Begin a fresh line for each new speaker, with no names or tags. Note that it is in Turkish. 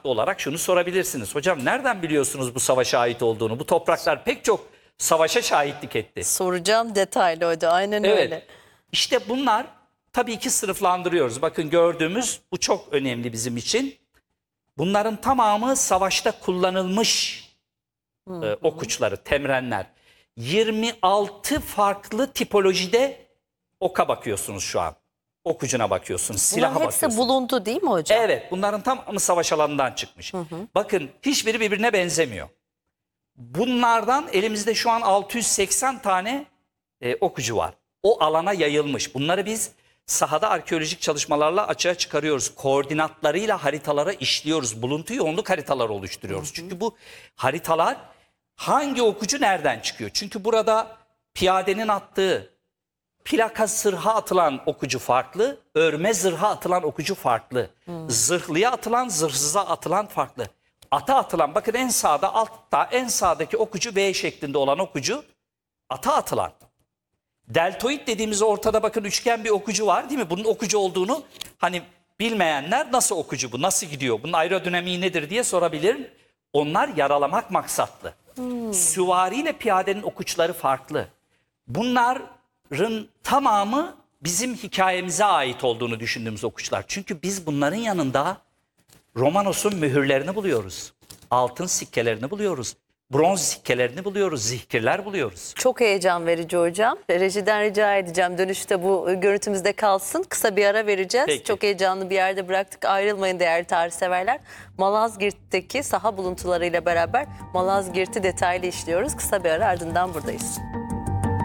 haklı olarak şunu sorabilirsiniz. Hocam nereden biliyorsunuz bu savaşa ait olduğunu? Bu topraklar pek çok savaşa şahitlik etti.
Soracağım, detaylı o da. Aynen
Evet.
öyle.
İşte bunlar tabii ki sınıflandırıyoruz. Bakın gördüğümüz bu çok önemli bizim için. Bunların tamamı savaşta kullanılmış ok uçları, temrenler. 26 farklı tipolojide oka bakıyorsunuz şu an. Ok ucuna bakıyorsunuz, silaha
Bunların hepsi
bakıyorsunuz.
bulundu değil mi hocam?
Evet, bunların tamamı savaş alanından çıkmış. Bakın hiçbiri birbirine benzemiyor. Bunlardan elimizde şu an 680 tane okucu var. O alana yayılmış. Bunları biz sahada arkeolojik çalışmalarla açığa çıkarıyoruz. Koordinatlarıyla haritalara işliyoruz. Buluntu yoğunluk haritaları oluşturuyoruz. Çünkü bu haritalar hangi okucu nereden çıkıyor? Çünkü burada piyadenin attığı, plaka zırha atılan okucu farklı, örme zırha atılan okucu farklı. Zırhlıya atılan, zırhsıza atılan farklı. Ata atılan, bakın en sağda, altta en sağdaki okucu V şeklinde olan okucu ata atılan. Deltoid dediğimiz ortada bakın üçgen bir okucu var değil mi? Bunun okucu olduğunu hani bilmeyenler nasıl okucu bu, nasıl gidiyor, bunun aerodinamiği nedir diye sorabilir. Onlar yaralamak maksatlı. Süvari ile piyadenin okuçları farklı. Bunların tamamı bizim hikayemize ait olduğunu düşündüğümüz okuçlar. Çünkü biz bunların yanında Romanos'un mühürlerini buluyoruz. Altın sikkelerini buluyoruz. Bronz sikkelerini buluyoruz. Zihkirler buluyoruz.
Çok heyecan verici hocam. Rejiden rica edeceğim. Dönüşte bu görüntümüzde kalsın. Kısa bir ara vereceğiz.
Peki.
Çok heyecanlı bir yerde bıraktık. Ayrılmayın değerli tarih severler. Malazgirt'teki saha buluntularıyla beraber Malazgirt'i detaylı işliyoruz. Kısa bir ara, ardından buradayız.